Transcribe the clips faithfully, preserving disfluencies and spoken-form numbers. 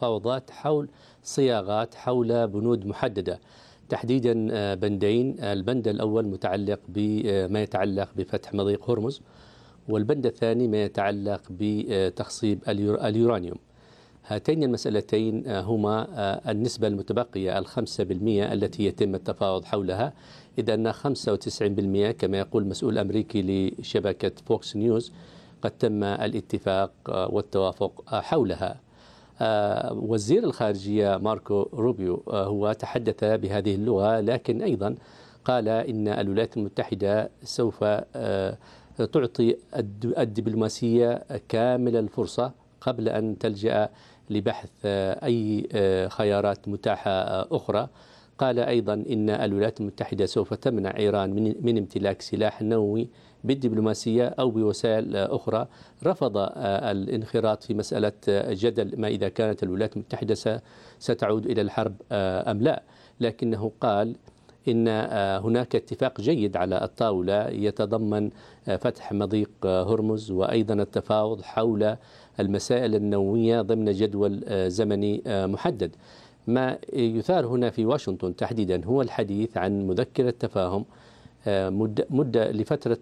المفاوضات حول صياغات حول بنود محددة، تحديدا بندين. البند الأول متعلق بما يتعلق بفتح مضيق هرمز، والبند الثاني ما يتعلق بتخصيب اليورانيوم. هاتين المسألتين هما النسبة المتبقية الخمسة بالمئة التي يتم التفاوض حولها، إذ أن خمسة وتسعين بالمئة كما يقول مسؤول أمريكي لشبكة فوكس نيوز قد تم الاتفاق والتوافق حولها. وزير الخارجية ماركو روبيو هو تحدث بهذه اللغة، لكن أيضا قال إن الولايات المتحدة سوف تعطي الدبلوماسية كامل الفرصة قبل أن تلجأ لبحث أي خيارات متاحة أخرى. قال أيضا إن الولايات المتحدة سوف تمنع إيران من, من امتلاك سلاح نووي بالدبلوماسية أو بوسائل أخرى. رفض الانخراط في مسألة جدل ما إذا كانت الولايات المتحدة ستعود إلى الحرب أم لا، لكنه قال إن هناك اتفاق جيد على الطاولة يتضمن فتح مضيق هرمز وأيضا التفاوض حول المسائل النووية ضمن جدول زمني محدد. ما يثار هنا في واشنطن تحديدا هو الحديث عن مذكرة تفاهم مدة, مدة لفترة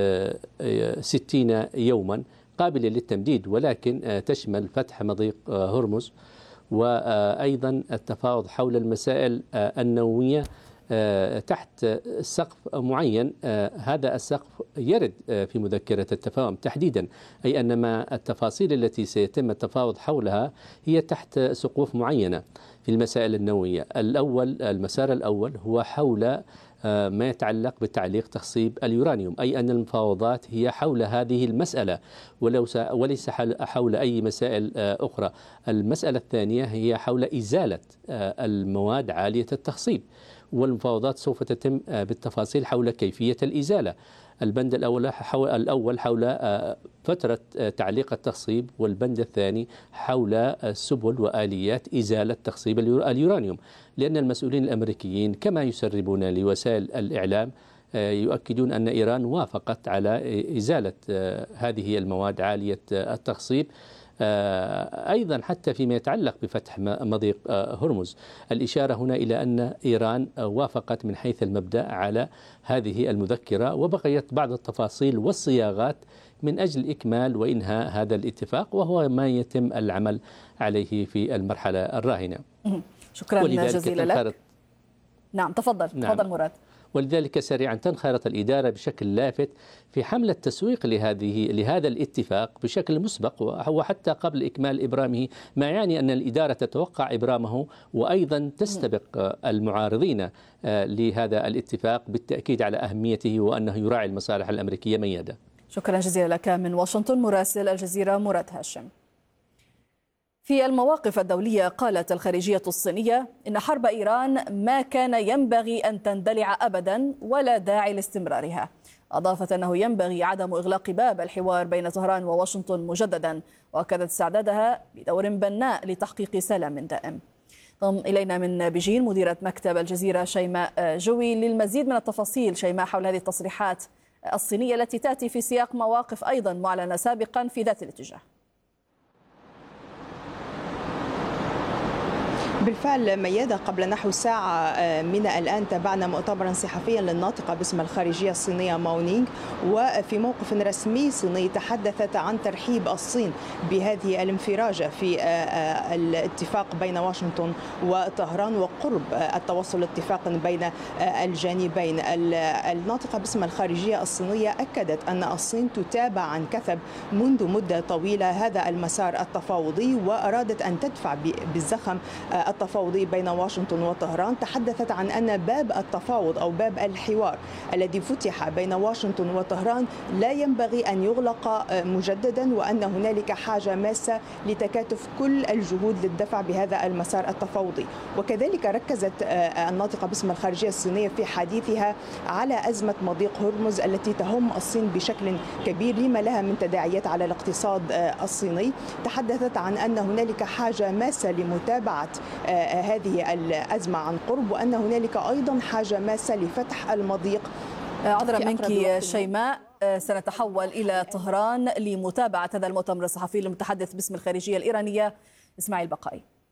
ستين يوما قابلة للتمديد، ولكن تشمل فتح مضيق هرمز وأيضا التفاوض حول المسائل النووية تحت سقف معين. هذا السقف يرد في مذكرة التفاهم تحديدا، أي أن ما التفاصيل التي سيتم التفاوض حولها هي تحت سقوف معينة في المسائل النووية. الأول المسار الأول هو حول ما يتعلق بتعليق تخصيب اليورانيوم، أي أن المفاوضات هي حول هذه المسألة وليس حول أي مسائل أخرى. المسألة الثانية هي حول إزالة المواد عالية التخصيب، والمفاوضات سوف تتم بالتفاصيل حول كيفية الإزالة. البند الأول حول, الأول حول فترة تعليق التخصيب، والبند الثاني حول سبل وآليات إزالة تخصيب اليورانيوم، لأن المسؤولين الأمريكيين كما يسربون لوسائل الإعلام يؤكدون أن إيران وافقت على إزالة هذه المواد عالية التخصيب. أيضا حتى فيما يتعلق بفتح مضيق هرمز، الإشارة هنا إلى أن إيران وافقت من حيث المبدأ على هذه المذكرة، وبقيت بعض التفاصيل والصياغات من أجل إكمال وإنهاء هذا الاتفاق، وهو ما يتم العمل عليه في المرحلة الراهنة. شكرا جزيلا لك. نعم تفضل. نعم. تفضل مراد. ولذلك سريعا تنخرط الإدارة بشكل لافت في حملة تسويق لهذه لهذا الاتفاق بشكل مسبق وحتى قبل إكمال إبرامه، ما يعني أن الإدارة تتوقع إبرامه وأيضا تستبق المعارضين لهذا الاتفاق بالتأكيد على أهميته وأنه يراعي المصالح الأمريكية ميادة. شكرا جزيلا لك من واشنطن مراسل الجزيرة مراد هاشم. في المواقف الدولية قالت الخارجية الصينية إن حرب إيران ما كان ينبغي أن تندلع أبدا ولا داعي لاستمرارها. أضافت أنه ينبغي عدم إغلاق باب الحوار بين طهران وواشنطن مجددا، وأكدت استعدادها بدور بناء لتحقيق سلام دائم. ضم إلينا من بيجين مديرة مكتب الجزيرة شيماء جوي للمزيد من التفاصيل. شيماء، حول هذه التصريحات الصينية التي تأتي في سياق مواقف أيضا معلنة سابقا في ذات الاتجاه. بالفعل ميادة، قبل نحو ساعة من الآن تابعنا مؤتمرا صحفيا للناطقة باسم الخارجية الصينية ماو نينغ، وفي موقف رسمي صيني تحدثت عن ترحيب الصين بهذه الانفراجة في الاتفاق بين واشنطن وطهران وقرب التوصل لاتفاق بين الجانبين. الناطقة باسم الخارجية الصينية أكدت أن الصين تتابع عن كثب منذ مدة طويلة هذا المسار التفاوضي، وأرادت أن تدفع بالزخم التفاوضي بين واشنطن وطهران. تحدثت عن أن باب التفاوض أو باب الحوار الذي فتح بين واشنطن وطهران لا ينبغي أن يغلق مجددا، وأن هنالك حاجة ماسة لتكاتف كل الجهود للدفع بهذا المسار التفاوضي. وكذلك ركزت الناطقة باسم الخارجية الصينية في حديثها على أزمة مضيق هرمز التي تهم الصين بشكل كبير لما لها من تداعيات على الاقتصاد الصيني. تحدثت عن أن هنالك حاجة ماسة لمتابعة هذه الأزمة عن قرب، وأن هنالك أيضا حاجة ماسة لفتح المضيق. عذرا منك شيماء، سنتحول إلى طهران لمتابعة هذا المؤتمر الصحفي للمتحدث باسم الخارجية الإيرانية إسماعيل بقائي.